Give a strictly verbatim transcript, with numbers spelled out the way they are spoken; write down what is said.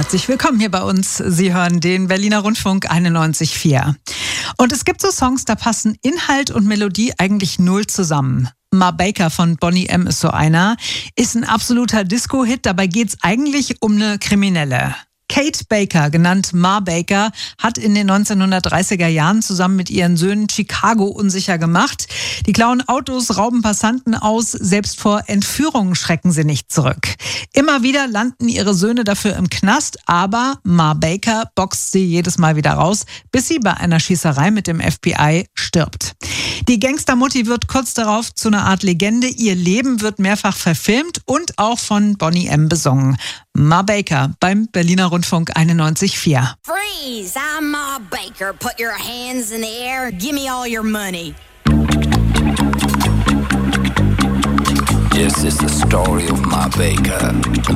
Herzlich willkommen hier bei uns. Sie hören den Berliner Rundfunk einundneunzig Komma vier. Und es gibt so Songs, da passen Inhalt und Melodie eigentlich null zusammen. Ma Baker von Boney M. ist so einer. Ist ein absoluter Disco-Hit, dabei geht's eigentlich um eine Kriminelle. Kate Baker, genannt Ma Baker, hat in den neunzehnhundertdreißiger Jahren zusammen mit ihren Söhnen Chicago unsicher gemacht. Die klauen Autos, rauben Passanten aus, selbst vor Entführungen schrecken sie nicht zurück. Immer wieder landen ihre Söhne dafür im Knast, aber Ma Baker boxt sie jedes Mal wieder raus, bis sie bei einer Schießerei mit dem F B I stirbt. Die Gangstermutti wird kurz darauf zu einer Art Legende. Ihr Leben wird mehrfach verfilmt und auch von Boney M. besungen. Ma Baker beim Berliner Rundfunk einundneunzig Komma vier. Freeze! I'm Ma Baker. Put your hands in the air. Give me all your money. This is the story of Ma Baker, a